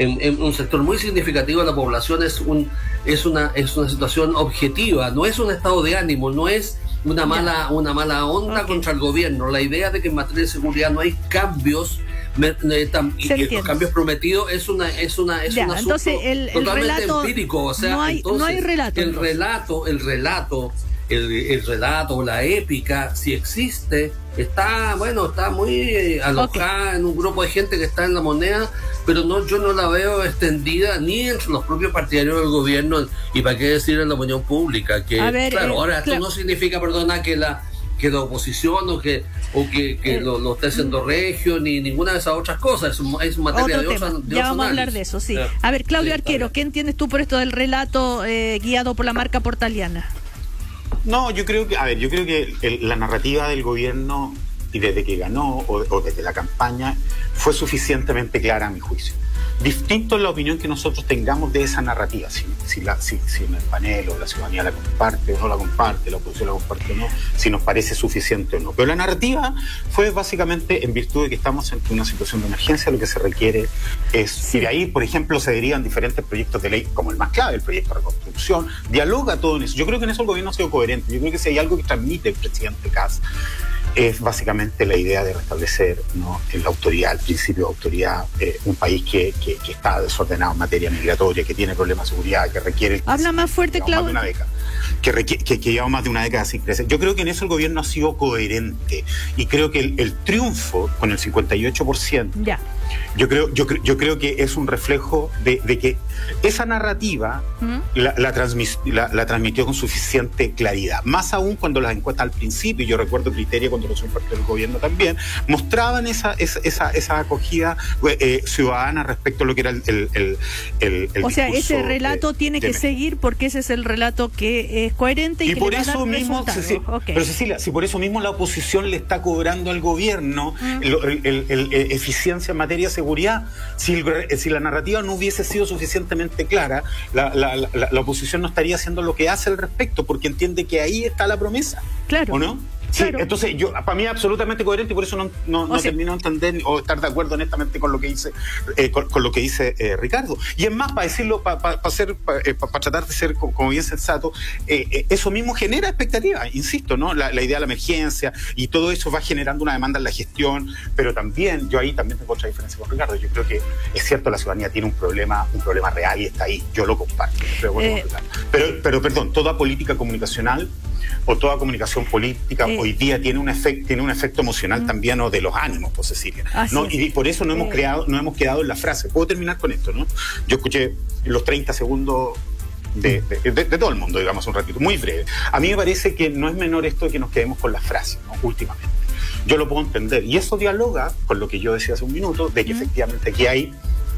en un sector muy significativo de la población es una situación objetiva, no es un estado de ánimo, no es una mala onda contra el gobierno. La idea de que en materia de seguridad no hay cambios y los cambios prometidos es un asunto entonces el totalmente relato, empírico. O sea, no hay relato. El relato, la épica, si existe, está muy alojada en un grupo de gente que está en la moneda, pero yo no la veo extendida ni entre los propios partidarios del gobierno, y para qué decir en la opinión pública, que esto no significa, que la oposición o que lo esté haciendo regio, ni ninguna de esas otras cosas, es materia de otro ya vamos a hablar de eso, sí. A ver, Claudio Arquero, ¿qué entiendes tú por esto del relato guiado por la marca portaliana? No, yo creo que la narrativa del gobierno, y desde que ganó o desde la campaña, fue suficientemente clara a mi juicio. Distinto es la opinión que nosotros tengamos de esa narrativa, si en el panel o la ciudadanía la comparte o no la comparte, la oposición la comparte o no, si nos parece suficiente o no. Pero la narrativa fue básicamente en virtud de que estamos en una situación de emergencia, lo que se requiere es, y de ahí, por ejemplo, se derivan diferentes proyectos de ley, como el más clave, el proyecto de reconstrucción, dialoga todo en eso. Yo creo que en eso el gobierno ha sido coherente. Yo creo que si hay algo que transmite el presidente Kast, es básicamente la idea de restablecer, ¿no?, la autoridad, el principio de autoridad, un país que está desordenado en materia migratoria, que tiene problemas de seguridad, que requiere... Habla más fuerte, Claudio. Que lleva más de una década sin crecer. Yo creo que en eso el gobierno ha sido coherente, y creo que el triunfo con el 58%, yo creo que es un reflejo de que esa narrativa la transmitió con suficiente claridad. Más aún cuando las encuestas al principio, yo recuerdo Criteria cuando lo hizo parte del gobierno también, mostraban esa acogida ciudadana respecto a lo que era el o sea, ese relato tiene que seguir, porque ese es el relato que es coherente y que por le va eso a dar mismo, pero Cecilia, si por eso mismo la oposición le está cobrando al gobierno eficiencia en materia de seguridad, si la narrativa no hubiese sido suficientemente clara, la oposición no estaría haciendo lo que hace al respecto, porque entiende que ahí está la promesa, claro, ¿o no? Sí, claro. Entonces para mí es absolutamente coherente, y por eso no termino de entender o estar de acuerdo honestamente con lo que dice con lo que dice Ricardo. Y es más, para decirlo, para tratar de ser como bien sensato, eso mismo genera expectativas, insisto, ¿no? La idea de la emergencia y todo eso va generando una demanda en la gestión, pero también, yo ahí también tengo otra diferencia con Ricardo. Yo creo que es cierto, la ciudadanía tiene un problema real y está ahí, yo lo comparto. Pero perdón, toda política comunicacional o toda comunicación política hoy día tiene un efecto emocional también, o de los ánimos, pues, Cecilia, ¿no? Y por eso no hemos quedado en la frase. Puedo terminar con esto, ¿no? Yo escuché los 30 segundos de todo el mundo, digamos, un ratito, muy breve. A mí me parece que no es menor esto de que nos quedemos con las frases, ¿no? Últimamente. Yo lo puedo entender. Y eso dialoga con lo que yo decía hace un minuto, de que efectivamente aquí hay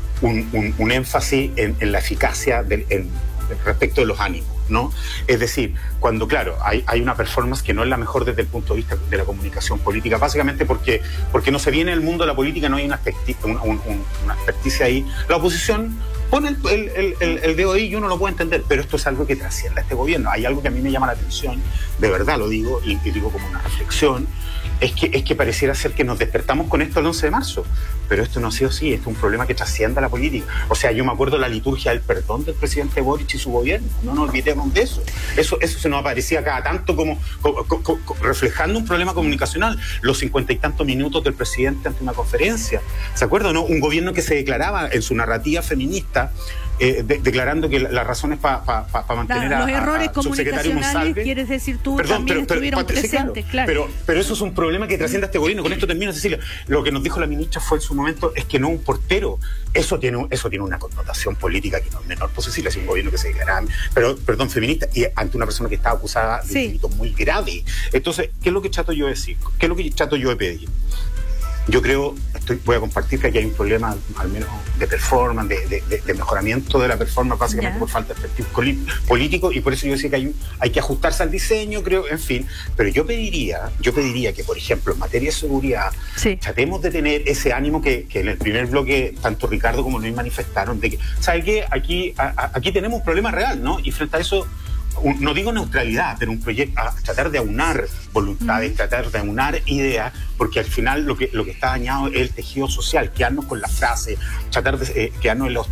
un énfasis en la eficacia respecto de los ánimos, ¿no? Es decir, cuando, claro, hay una performance que no es la mejor desde el punto de vista de la comunicación política, básicamente porque no se viene el mundo de la política, no hay una experticia ahí. La oposición pone el dedo ahí y uno lo puede entender, pero esto es algo que trasciende a este gobierno. Hay algo que a mí me llama la atención, de verdad lo digo, y digo como una reflexión, es que pareciera ser que nos despertamos con esto el 11 de marzo, pero esto no ha sido así, esto es un problema que trasciende a la política. O sea, yo me acuerdo la liturgia del perdón del presidente Boric y su gobierno, no nos olvidemos de eso. Eso se nos aparecía cada tanto como reflejando un problema comunicacional, los 50 y tantos minutos del presidente ante una conferencia. ¿Se acuerdan, no? Un gobierno que se declaraba en su narrativa feminista, declarando que las razones para mantener los errores a subsecretario Monsalve, quieres decir tú, también estuvieron presentes, claro. Pero eso es un problema que trasciende a este gobierno. Con esto termino, Cecilia. Lo que nos dijo la ministra fue en su momento es que no un portero. Eso tiene una connotación política que no es menor, pues, Cecilia, es un gobierno que se declaraba, feminista, y ante una persona que estaba acusada de un delito muy grave. Entonces, ¿qué es lo que trato yo de decir? ¿Qué es lo que trato yo de pedir? Yo creo, voy a compartir que aquí hay un problema, al menos de performance, de mejoramiento de la performance, básicamente por falta de efectivo político, y por eso yo decía que hay que ajustarse al diseño, creo, en fin. Pero yo pediría que, por ejemplo, en materia de seguridad, tratemos de tener ese ánimo que en el primer bloque tanto Ricardo como Luis manifestaron, de que, ¿sabe qué? Aquí tenemos un problema real, ¿no? Y frente a eso, no digo neutralidad, pero un proyecto, tratar de aunar voluntades, tratar de aunar ideas, porque al final lo que está dañado es el tejido social, quedarnos con la frase, tratar de quedarnos en los